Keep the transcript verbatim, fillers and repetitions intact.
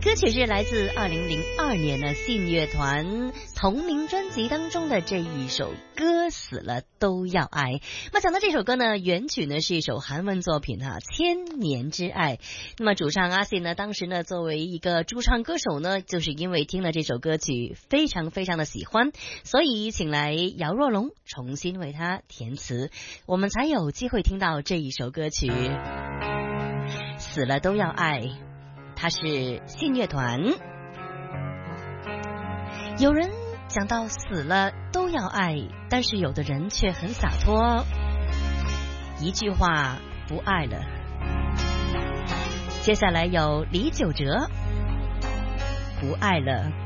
歌曲是来自二零零二年的信乐团同名专辑当中的这一首歌，死了都要爱。那讲到这首歌呢，原曲呢是一首韩文作品哈，千年之爱。那么主唱阿信呢，当时呢作为一个驻唱歌手呢，就是因为听了这首歌曲非常非常的喜欢，所以请来姚若龙重新为他填词，我们才有机会听到这一首歌曲死了都要爱。它是信乐团。有人讲到死了都要爱，但是有的人却很洒脱，一句话不爱了。接下来有李玖哲，不爱了。